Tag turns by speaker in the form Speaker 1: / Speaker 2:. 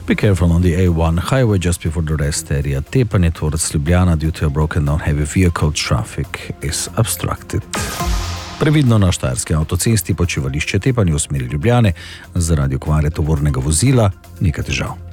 Speaker 1: Be careful on the A1 highway just before the rest area. Tepanje towards Ljubljana due to a broken down heavy vehicle traffic is obstructed. Previdno na štajerski avtocesti počivališče Tepanje v smeri Ljubljane zaradi okvare tovornega vozila, nekaj težav.